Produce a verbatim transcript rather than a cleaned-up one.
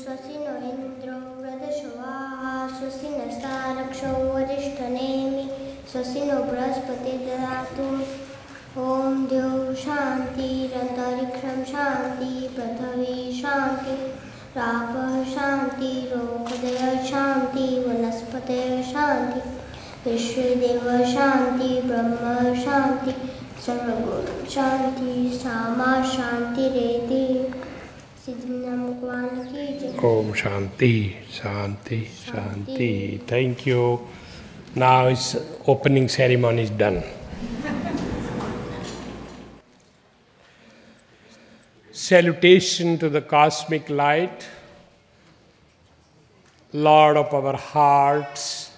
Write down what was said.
स्वस्ति नो इन्द्रो वृद्धश्रवाः स्वस्ति नस्तारक्षो वरिष्ठनेमि स्वस्ति नो बृहस्पतिर्दधातु ॐ द्यौः शान्तिरन्तरिक्षं शान्ति पृथिवी शान्ति रापः शान्ति रोगदयः शान्ति वनस्पतयः शान्ति विश्वे देवः शान्ति ब्रह्म शान्ति सर्वगुण शान्ति सामा शान्तिरेति सिद्धिनाम भगवान की जय। Om Shanti, Shanti, Shanti. Thank you. Now its opening ceremony is done. Salutation to the cosmic light, Lord of our hearts,